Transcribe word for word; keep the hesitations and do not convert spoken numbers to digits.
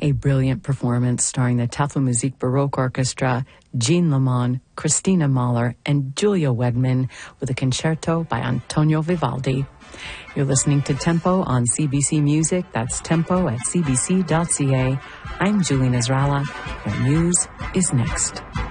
A brilliant performance starring the Tafelmusik Baroque Orchestra, Jean Lamont, Christina Mahler, and Julia Wedman with a concerto by Antonio Vivaldi. You're listening to Tempo on C B C Music. That's tempo at c b c dot c a. I'm Julie Nasrallah. Your news is next.